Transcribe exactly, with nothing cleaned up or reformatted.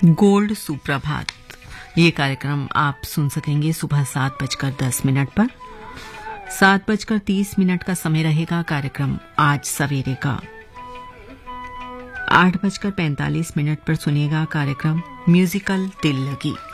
Gold सुप्रभात, ये कार्यक्रम आप सुन सकेंगे सुबह सात बजकर दस मिनट पर। सात बजकर तीस मिनट का समय रहेगा कार्यक्रम आज सवेरे का। आठ बजकर पैंतालीस मिनट पर सुनिएगा कार्यक्रम म्यूजिकल दिल लगी।